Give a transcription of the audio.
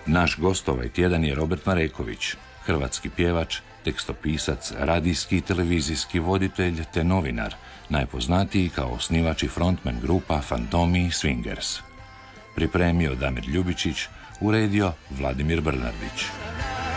Naš gost ovaj tjedan je Robert Mareković, hrvatski pjevač, tekstopisac, radijski i televizijski voditelj te novinar, najpoznatiji kao osnivač i frontman grupa Fantomi i Swingers. Pripremio Damir Ljubičić, uredio Vladimir Brnardić.